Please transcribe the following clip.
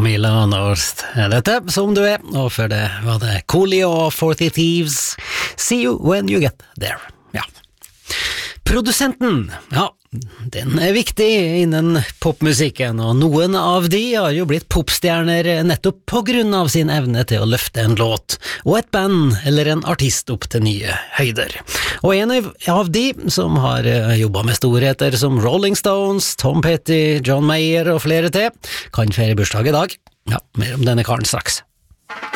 Camilla North. Dette som du er, og før det var det Coolio og 40 Thieves. See you when you get there. Ja. Produsenten, ja, den er viktig innen popmusikken, og noen av de har jo blitt popstjerner nettopp på grunn av sin evne til å løfte en låt, og et band eller en artist opp til nye høyder. Og en av de som har jobbet med storheter som Rolling Stones, Tom Petty, John Mayer og flere til, kan feire bursdag i dag. Ja, mer om denne karen straks.